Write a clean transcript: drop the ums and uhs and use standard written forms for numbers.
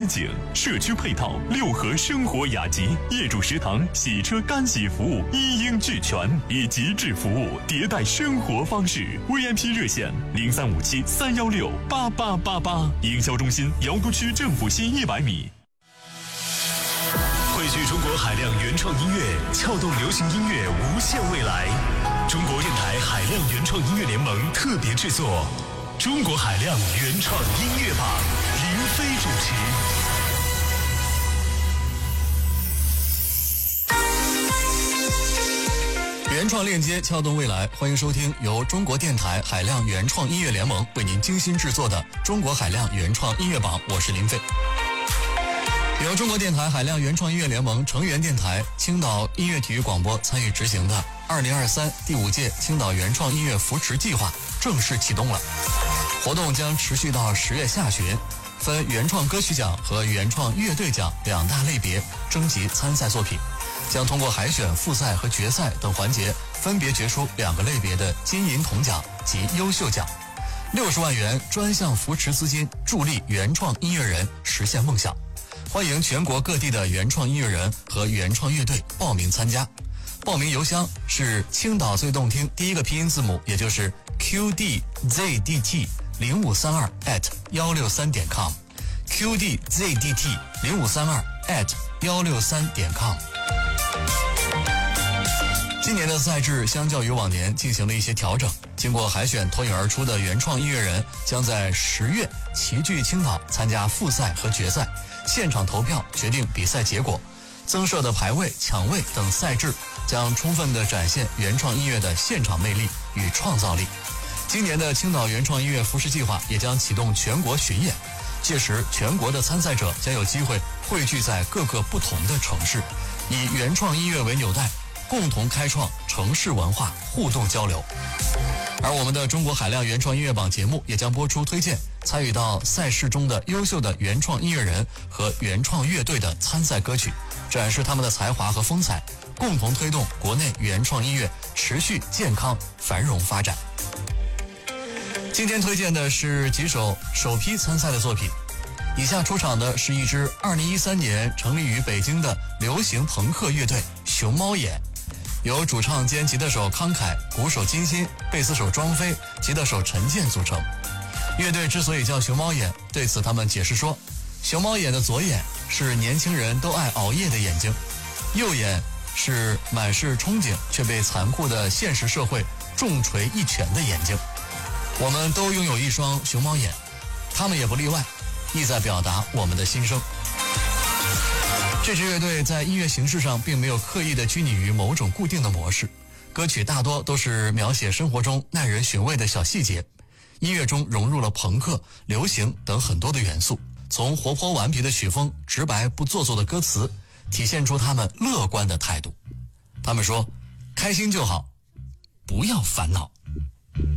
景、社区配套、六合生活雅集、业主食堂、洗车干洗服务一应俱全，以极致服务迭代生活方式。VIP 热线0357-316-8888，营销中心瑶都区政府西100米。汇聚中国海量原创音乐，撬动流行音乐无限未来。中国电台海量原创音乐联盟特别制作《中国海量原创音乐榜》，林飞主持。原创链接，撬动未来，欢迎收听由中国电台海量原创音乐联盟为您精心制作的《中国海量原创音乐榜》，我是林飞。由中国电台海量原创音乐联盟成员电台青岛音乐体育广播参与执行的2023第5届青岛原创音乐扶持计划正式启动了。活动将持续到10月下旬，分原创歌曲奖和原创乐队奖2大类别征集参赛作品，将通过海选、复赛和决赛等环节分别决出2个类别的金银铜奖及优秀奖，60万元专项扶持资金，助力原创音乐人实现梦想。欢迎全国各地的原创音乐人和原创乐队报名参加。报名邮箱是青岛最动听第一个拼音字母，也就是 qdzdt0532@163.com qdzdt0532@163.com。今年的赛制相较于往年进行了一些调整，经过海选脱颖而出的原创音乐人将在10月齐聚青岛参加复赛和决赛，现场投票决定比赛结果。增设的排位、抢位等赛制将充分地展现原创音乐的现场魅力与创造力。今年的青岛原创音乐扶持计划也将启动全国巡演，届时全国的参赛者将有机会汇聚在各个不同的城市，以原创音乐为纽带，共同开创城市文化互动交流。而我们的中国海量原创音乐榜节目也将播出推荐参与到赛事中的优秀的原创音乐人和原创乐队的参赛歌曲，展示他们的才华和风采，共同推动国内原创音乐持续健康繁荣发展。今天推荐的是几首首批参赛的作品，以下出场的是一支2013年成立于北京的流行朋克乐队熊猫眼，由主唱兼吉他手康凯、鼓手金鑫、贝斯手庄飞、吉他手陈健组成。乐队之所以叫熊猫眼，对此他们解释说，熊猫眼的左眼是年轻人都爱熬夜的眼睛，右眼是满是憧憬却被残酷的现实社会重锤一拳的眼睛。我们都拥有一双熊猫眼，他们也不例外，意在表达我们的心声。这支乐队在音乐形式上并没有刻意的拘泥于某种固定的模式，歌曲大多都是描写生活中耐人寻味的小细节，音乐中融入了朋克、流行等很多的元素，从活泼顽皮的曲风、直白不做作的歌词，体现出他们乐观的态度。他们说，开心就好，不要烦恼。